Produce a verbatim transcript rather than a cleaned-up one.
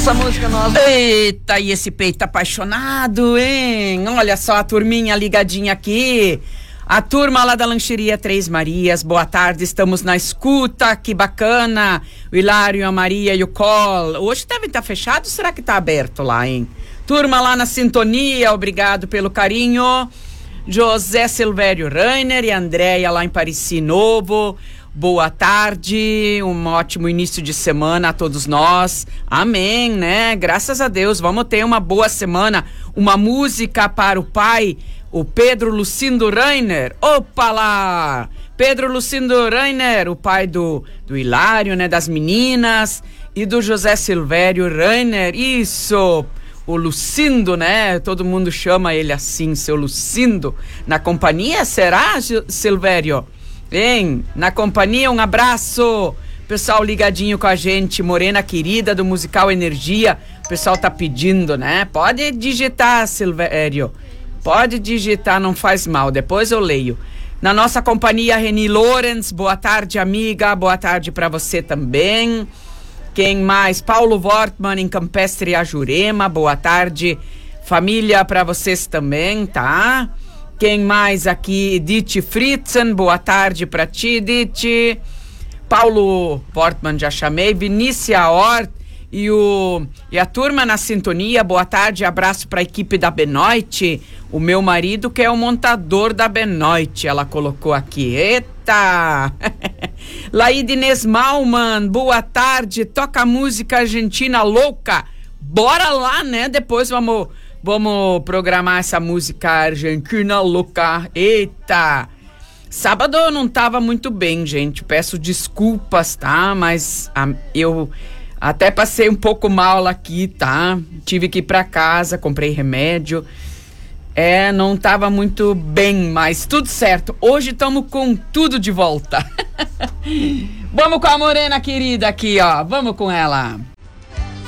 essa música nova. Eita, e esse peito apaixonado, hein? Olha só a turminha ligadinha aqui. A turma lá da Lancheria Três Marias, boa tarde, estamos na escuta, que bacana. O Hilário, a Maria e o Col. Hoje deve estar fechado, será que está aberto lá, hein? Turma lá na sintonia, obrigado pelo carinho. José Silvério Rainer e Andréia lá em Pareci Novo. Boa tarde, um ótimo início de semana a todos nós. Amém, né? Graças a Deus, vamos ter uma boa semana. Uma música para o pai, o Pedro Lucindo Rainer. Opa lá! Pedro Lucindo Rainer, o pai do, do Hilário, né? Das meninas. E do José Silvério Rainer. Isso! O Lucindo, né? Todo mundo chama ele assim, seu Lucindo. Na companhia, será, Silvério? Hein? Na companhia, um abraço. Pessoal ligadinho com a gente, Morena querida do Musical Energia. O pessoal tá pedindo, né? Pode digitar, Silvério. Pode digitar, não faz mal. Depois eu leio. Na nossa companhia, Reni Lorenz. Boa tarde, amiga. Boa tarde pra você também. Quem mais? Paulo Wortmann em Campestre a Jurema. Boa tarde. Família pra vocês também, tá? Quem mais aqui? Edith Fritzen, boa tarde pra ti, Edith. Paulo Portman, já chamei. Vinícia Hort e, o, e a turma na sintonia, boa tarde, abraço pra equipe da Benoit. O meu marido que é o montador da Benoit, ela colocou aqui. Eita! Laíde Inês Malman, boa tarde, toca música argentina louca. Bora lá, né? Depois vamos... Vamos programar essa música argentina louca. Eita! Sábado eu não tava muito bem, gente. Peço desculpas, tá? Mas a, eu até passei um pouco mal aqui, tá? Tive que ir pra casa, comprei remédio. É, não tava muito bem, mas tudo certo. Hoje estamos com tudo de volta. Vamos com a Morena querida aqui, ó. Vamos com ela.